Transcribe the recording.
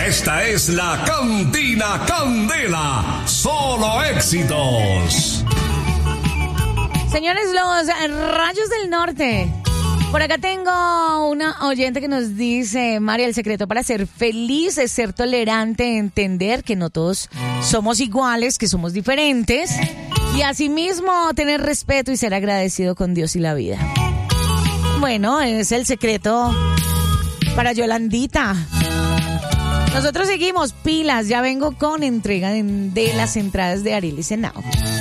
Esta es la Cantina Candela. Solo éxitos. Señores, los Rayos del Norte. Por acá tengo una oyente que nos dice: María, el secreto para ser feliz es ser tolerante, entender que no todos somos iguales, que somos diferentes, y asimismo tener respeto y ser agradecido con Dios y la vida. Bueno, es el secreto para Yolandita. Nosotros seguimos pilas, ya vengo con entrega de las entradas de Ariel y Senao.